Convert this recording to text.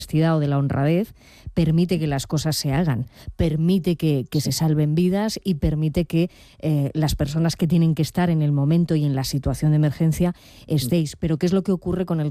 o de la honradez, permite que las cosas se hagan, permite que se salven vidas y permite que las personas que tienen que estar en el momento y en la situación de emergencia estéis. Pero ¿qué es lo que ocurre con el